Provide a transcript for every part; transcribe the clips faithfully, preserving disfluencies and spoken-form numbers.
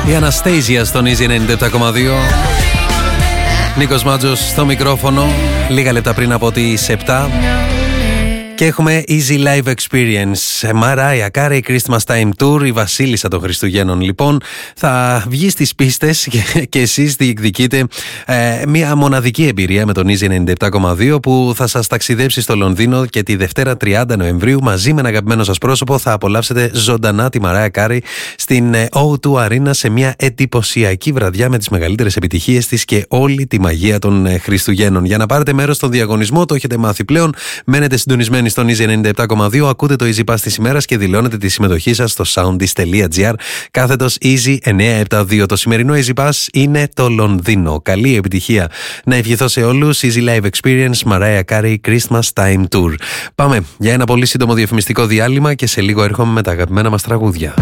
Η Αναστέζια στον Easy ενενήντα επτά κόμμα δύο. Νίκος Μάτζος στο μικρόφωνο. Λίγα λεπτά πριν από τις επτά. Και έχουμε Easy Live Experience. Mariah Carey Christmas Time Tour. Η βασίλισσα των Χριστουγέννων λοιπόν θα βγει στις πίστες και, και εσείς διεκδικείτε ε, μια μοναδική εμπειρία με τον Easy ενενήντα επτά κόμμα δύο που θα σας ταξιδέψει στο Λονδίνο και τη Δευτέρα τριάντα Νοεμβρίου μαζί με ένα αγαπημένο σας πρόσωπο θα απολαύσετε ζωντανά τη Mariah Carey στην ο δύο Arena σε μια εντυπωσιακή βραδιά με τις μεγαλύτερες επιτυχίες της και όλη τη μαγεία των Χριστουγέννων. Για να πάρετε μέρος στον διαγωνισμό, το έχετε μάθει πλέον, μένετε συντονισμένοι στον Easy ενενήντα επτά κόμμα δύο, ακούτε το Easy Pass της ημέρας και δηλώνετε τη συμμετοχή σας στο soundis.gr κάθετος Easy εννιακόσια εβδομήντα δύο. Το σημερινό Easy Pass είναι το Λονδίνο. Καλή επιτυχία να ευχηθώ σε όλους. Easy Live Experience Mariah Carey Christmas Time Tour. Πάμε για ένα πολύ σύντομο διαφημιστικό διάλειμμα και σε λίγο έρχομαι με τα αγαπημένα μας τραγούδια.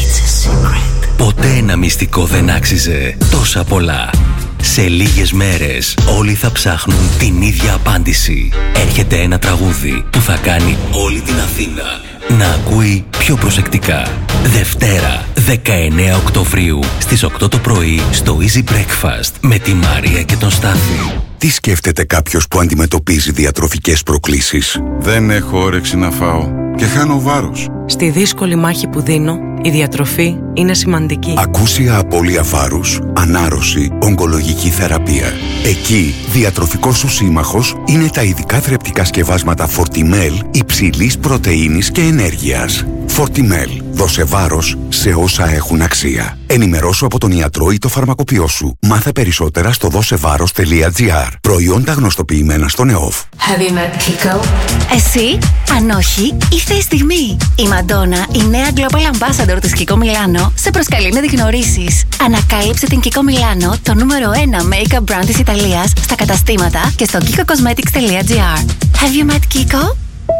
Ποτέ ένα μυστικό δεν άξιζε τόσα πολλά. Σε λίγες μέρες όλοι θα ψάχνουν την ίδια απάντηση. Έρχεται ένα τραγούδι που θα κάνει όλη την Αθήνα να ακούει πιο προσεκτικά. Δευτέρα, δεκαεννέα Οκτωβρίου, στις οκτώ το πρωί, στο Easy Breakfast με τη Μαρία και τον Στάθη. Τι σκέφτεται κάποιος που αντιμετωπίζει διατροφικές προκλήσεις? Δεν έχω όρεξη να φάω και χάνω βάρος. Στη δύσκολη μάχη που δίνω, η διατροφή είναι σημαντική. Ακούσια απώλεια βάρους, ανάρρωση, ογκολογική θεραπεία. Εκεί, διατροφικός σου σύμμαχος είναι τα ειδικά θρεπτικά σκευάσματα Fortimel υψηλής πρωτεΐνης και ενέργειας. Fortimel. Δώσε βάρος σε όσα έχουν αξία. Ενημερώσου από τον ιατρό ή το φαρμακοποιό σου. Μάθε περισσότερα στο δώσεβάρος τελεία τζι άρ. Προϊόντα γνωστοποιημένα στον ΕΟΦ. Have you met Kiko? Εσύ? Αν όχι, ήρθε η στιγμή. Η Μαντόνα, η νέα Global Ambassador της Kiko Milano, σε προσκαλεί να τη γνωρίσεις. Ανακάλυψε την Kiko Milano, το νούμερο ένα make-up brand της Ιταλίας, στα καταστήματα και στο kiko cosmetics τελεία τζι άρ. Have you met Kiko?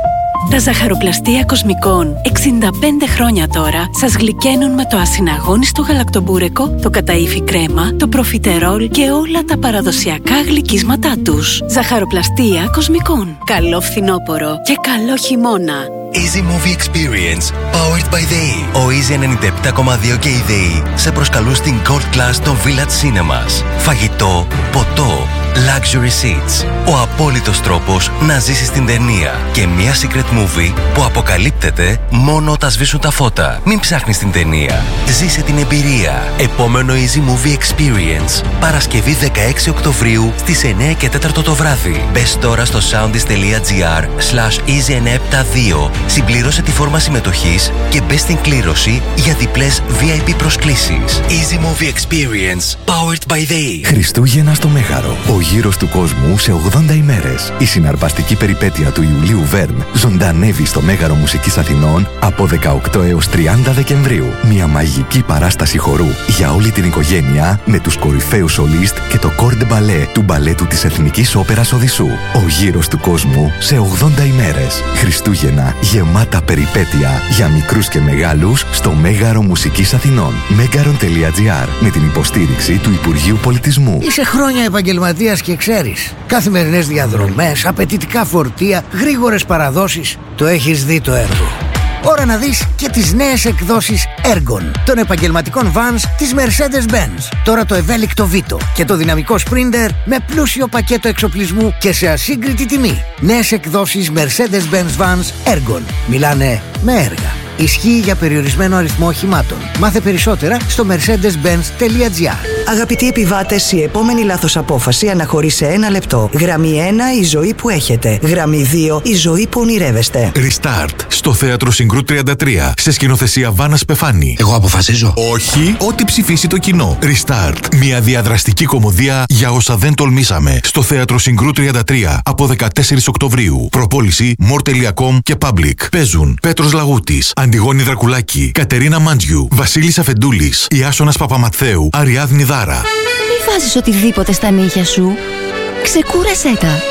Τα ζαχαροπλαστεία Κοσμικών, εξήντα πέντε χρόνια τώρα, σας γλυκαίνουν με το ασυναγώνιστο γαλακτομπούρεκο, το καταΐφι κρέμα, το προφιτερόλ και όλα τα παραδοσιακά γλυκίσματά τους. Ζαχαροπλαστεία Κοσμικών. Καλό φθινόπωρο και καλό χειμώνα. Easy Movie Experience, powered by ΔΕΗ. Ο Easy ενενήντα επτά κόμμα δύο και η ΔΕΗ σε προσκαλούν στην Gold Class των Village Cinemas. Φαγητό, ποτό, luxury seats. Ο απόλυτος τρόπος να ζήσεις την ταινία και μια secret movie που αποκαλύπτεται μόνο όταν σβήσουν τα φώτα. Μην ψάχνεις την ταινία. Ζήσε την εμπειρία. Επόμενο Easy Movie Experience, Παρασκευή δεκαέξι Οκτωβρίου στις εννέα και τέσσερα το βράδυ. Μπες τώρα στο soundis.gr slash easy εννιακόσια εβδομήντα δύο, συμπληρώσε τη φόρμα συμμετοχής και μπες στην κλήρωση για διπλές βι άι πι προσκλήσεις. Easy Movie Experience, powered by ΔΕΗ. Χριστούγεννα στο Μέγαρο. Ο γύρος του κόσμου σε ογδόντα ημέρες. Η συναρπαστική περιπέτεια του Ιουλίου Βέρν ζωντανεύει στο Μέγαρο Μουσικής Αθηνών από δεκαοκτώ έως τριάντα Δεκεμβρίου. Μια μαγική παράσταση χορού για όλη την οικογένεια με τους κορυφαίους σολίστ και το κορ ντε μπαλέ του μπαλέτου της Εθνικής Όπερας Οδυσσού. Ο γύρος του κόσμου σε ογδόντα ημέρες. Χριστούγεννα γεμάτα περιπέτεια για μικρούς και μεγάλους στο Μέγαρο Μουσικής Αθηνών. μέγαρον τελεία τζι άρ με την υποστήριξη του Υπουργείου Πολιτισμού. Είσαι χρόνια επαγγελματίας και ξέρεις. Καθημερινές διαδρομές, απαιτητικά φορτία, γρήγορες παραδόσεις. Το έχεις δει το έργο. Ώρα να δεις και τις νέες εκδόσεις Ergon των επαγγελματικών vans της Mercedes-Benz. Τώρα το ευέλικτο Vito και το δυναμικό Sprinter με πλούσιο πακέτο εξοπλισμού και σε ασύγκριτη τιμή. Νέες εκδόσεις Mercedes-Benz Vans Ergon. Μιλάνε με έργα. Ισχύει για περιορισμένο αριθμό οχημάτων. Μάθε περισσότερα στο mercedes benz τελεία τζι άρ. Αγαπητοί επιβάτες, η επόμενη λάθος απόφαση αναχωρεί σε ένα λεπτό. Γραμμή ένα, η ζωή που έχετε. Γραμμή δύο, η ζωή που ονειρεύεστε. Restart στο Θέατρο Συγκρού τριάντα τρία σε σκηνοθεσία Βάνας Πεφάνη. Εγώ αποφασίζω. Όχι, ό,τι ψηφίσει το κοινό. Restart. Μια διαδραστική κωμωδία για όσα δεν τολμήσαμε. Στο Θέατρο Συγκρού τριάντα τρία από δεκατέσσερις Οκτωβρίου. Προπόληση more τελεία com και Public. Παίζουν Πέτρος Λαγούτης, Αντιγόνη Δρακουλάκη, Κατερίνα Μάντζιου, Βασίλης Αφεντούλης, Ιάσονας Παπαμαθαίου, Αριάδνη Δάρα. Μη βάζεις οτιδήποτε στα νύχια σου. Ξεκούρασέ τα.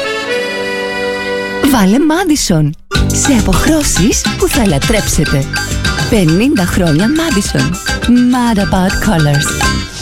Βάλε Madison. Σε αποχρώσεις που θα λατρέψετε. πενήντα χρόνια Madison. Mad about colors.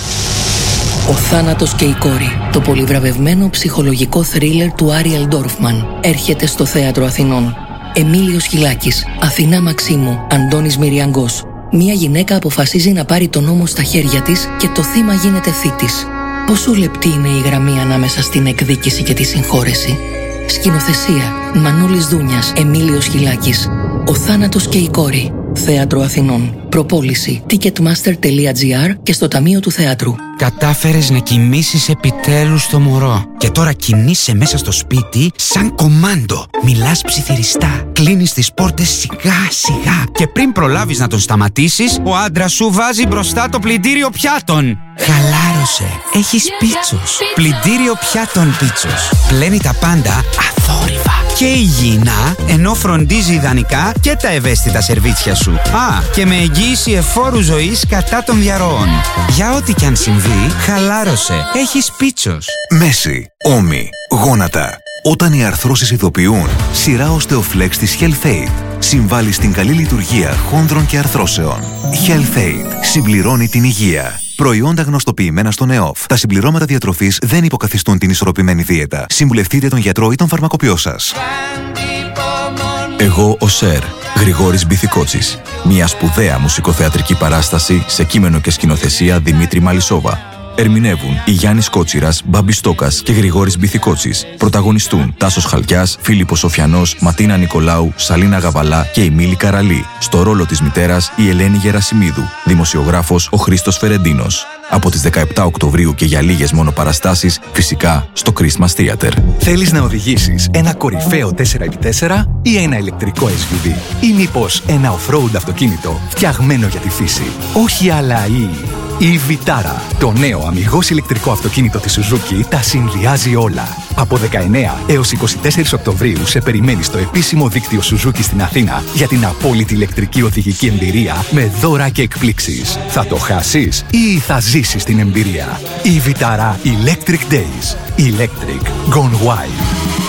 Ο θάνατος και η κόρη. Το πολυβραβευμένο ψυχολογικό θρίλερ του Άριελ Ντόρφμαν έρχεται στο Θέατρο Αθηνών. Εμίλιος Χιλάκης, Αθηνά Μαξίμου, Αντώνης Μυριαγκός. Μια γυναίκα αποφασίζει να πάρει τον νόμο στα χέρια της και το θύμα γίνεται θήτης. Πόσο λεπτή είναι η γραμμή ανάμεσα στην εκδίκηση και τη συγχώρεση. Σκηνοθεσία Μανώλης Δούνιας, Εμίλιος Χιλάκης. Ο θάνατος και η κόρη. Θέατρο Αθηνών. Προπόληση ticketmaster τελεία gr και στο Ταμείο του Θεάτρου. Κατάφερες να κοιμήσεις επιτέλους το μωρό. Και τώρα κινείσαι μέσα στο σπίτι σαν κομάντο. Μιλάς ψιθυριστά. Κλείνεις τις πόρτες σιγά σιγά. Και πριν προλάβεις να τον σταματήσεις, ο άντρας σου βάζει μπροστά το πλυντήριο πιάτων. Χαλάρωσε. Έχεις πίτσος. Πλυντήριο πιάτων πίτσος. Πλένει τα πάντα αθόρυβα και υγιεινά, ενώ φροντίζει ιδανικά και τα ευαίσθητα σερβίτσια σου. Α, και με εγγύηση εφόρου ζωής κατά των διαρροών. Για ό,τι κι αν συμβεί, χαλάρωσε. Έχεις πίτσος. Μέση, ώμοι, γόνατα. Όταν οι αρθρώσεις ειδοποιούν, σειρά Osteoflex της HealthAid συμβάλλει στην καλή λειτουργία χόνδρων και αρθρώσεων. HealthAid συμπληρώνει την υγεία. Προϊόντα γνωστοποιημένα στον ΕΟΦ. Τα συμπληρώματα διατροφής δεν υποκαθιστούν την ισορροπημένη δίαιτα. Συμβουλευτείτε τον γιατρό ή τον φαρμακοποιό σας. Εγώ ο Σερ, Γρηγόρης Μπιθικότσης. Μια σπουδαία μουσικοθεατρική παράσταση σε κείμενο και σκηνοθεσία Δημήτρη Μαλισσόβα. Ερμηνεύουν η Γιάννης Κότσιρας, Μπάμπης Στόκας και Γρηγόρης Μπιθικότσης. Πρωταγωνιστούν Τάσος Χαλκιάς, Φίλιππος Σοφιανός, Ματίνα Νικολάου, Σαλίνα Γαβαλά και η Μίλη Καραλή. Στο ρόλο της μητέρας η Ελένη Γερασιμίδου. Δημοσιογράφος ο Χρήστος Φερεντίνος. Από τις δεκαεπτά Οκτωβρίου και για λίγες μόνο παραστάσεις, φυσικά στο Christmas Theater. Θέλεις να οδηγήσεις ένα κορυφαίο τέσσερα επί τέσσερα ή ένα ηλεκτρικό ες γιου βι ή μήπως ένα off-road αυτοκίνητο φτιαγμένο για τη φύση? Όχι άλλα ή... Η Vitara, το νέο αμιγώς ηλεκτρικό αυτοκίνητο της Suzuki, τα συνδυάζει όλα. Από δεκαεννέα έως είκοσι τέσσερα Οκτωβρίου σε περιμένει στο επίσημο δίκτυο Suzuki στην Αθήνα για την απόλυτη ηλεκτρική οδηγική εμπειρία με δώρα και εκπλήξεις. Θα το χάσεις ή θα ζήσεις την εμπειρία? Η Vitara Electric Days. Electric Gone Wild.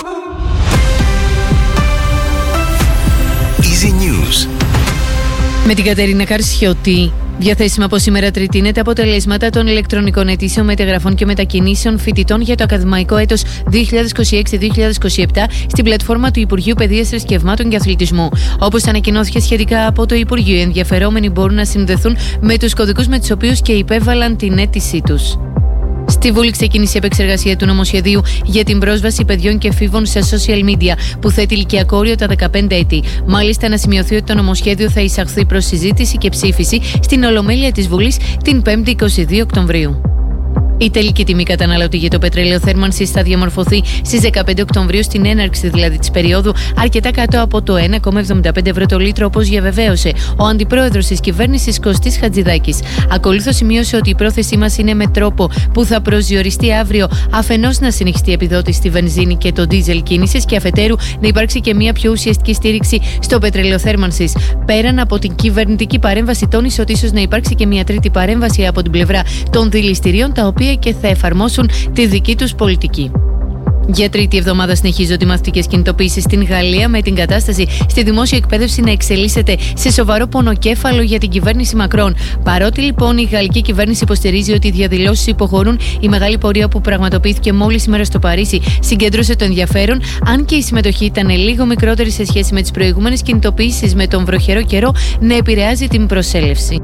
Easy News. Με την Κατερίνα Καρσιώτη. Διαθέσιμα από σήμερα Τρίτη είναι τα αποτελέσματα των ηλεκτρονικών αιτήσεων μεταγραφών και μετακινήσεων φοιτητών για το ακαδημαϊκό έτος δύο χιλιάδες είκοσι έξι δύο χιλιάδες είκοσι επτά στην πλατφόρμα του Υπουργείου Παιδείας, Θρησκευμάτων και Αθλητισμού. Όπως ανακοινώθηκε σχετικά από το Υπουργείο, οι ενδιαφερόμενοι μπορούν να συνδεθούν με τους κωδικούς με τους οποίους και υπέβαλαν την αίτησή τους. Στη Βουλή ξεκίνησε η επεξεργασία του νομοσχεδίου για την πρόσβαση παιδιών και εφήβων σε social media, που θέτει ηλικιακό όριο τα δεκαπέντε έτη. Μάλιστα, να σημειωθεί ότι το νομοσχέδιο θα εισαχθεί προς συζήτηση και ψήφιση στην Ολομέλεια της Βουλής την πέμπτη είκοσι δύο Οκτωβρίου. Η τελική τιμή καταναλωτή για το πετρέλαιο θέρμανσης θα διαμορφωθεί στις δεκαπέντε Οκτωβρίου, στην έναρξη δηλαδή της περίοδου, αρκετά κάτω από το ένα κόμμα εβδομήντα πέντε ευρώ το λίτρο, όπως διαβεβαίωσε ο αντιπρόεδρος της κυβέρνησης Κωστής Χατζηδάκης. Ακολούθως σημείωσε ότι η πρόθεσή μας είναι με τρόπο που θα προσδιοριστεί αύριο αφενός να συνεχιστεί η επιδότηση στη βενζίνη και το ντίζελ κίνησης και αφετέρου να υπάρξει και μια πιο ουσιαστική στήριξη στο πετρέλαιο θέρμανσης. Πέραν από την κυβερνητική παρέμβαση, τόνισε ότι ίσως να υπάρξει και μια τρίτη παρέμβαση από την πλευρά των δηληστηρίων, τα οποία και θα εφαρμόσουν τη δική τους πολιτική. Για τρίτη εβδομάδα συνεχίζονται οι μαθητικές κινητοποίησεις στην Γαλλία, με την κατάσταση στη δημόσια εκπαίδευση να εξελίσσεται σε σοβαρό πονοκέφαλο για την κυβέρνηση Μακρόν. Παρότι λοιπόν η γαλλική κυβέρνηση υποστηρίζει ότι οι διαδηλώσεις υποχωρούν, η μεγάλη πορεία που πραγματοποιήθηκε μόλις σήμερα στο Παρίσι συγκέντρωσε το ενδιαφέρον, αν και η συμμετοχή ήταν λίγο μικρότερη σε σχέση με τις προηγούμενες κινητοποίησεις, με τον βροχερό καιρό να επηρεάζει την προσέλευση.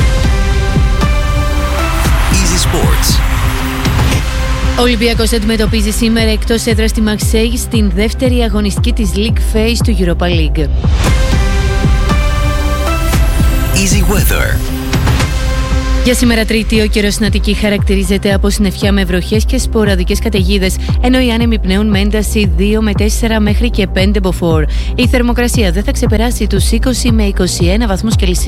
Easy Sports. Ο Ολυμπιακός αντιμετωπίζει σήμερα εκτός έδρας τη Μαρσέιγ στην δεύτερη αγωνιστική της League Phase του Europa League. Easy Weather. Για σήμερα Τρίτη, ο καιρός στην Αττική χαρακτηρίζεται από συννεφιά με βροχές και σποραδικές καταιγίδες, ενώ οι άνεμοι πνέουν με ένταση δύο με τέσσερα μέχρι και πέντε μποφόρ. Η θερμοκρασία δεν θα ξεπεράσει τους είκοσι με είκοσι ένα βαθμούς Κελσίου.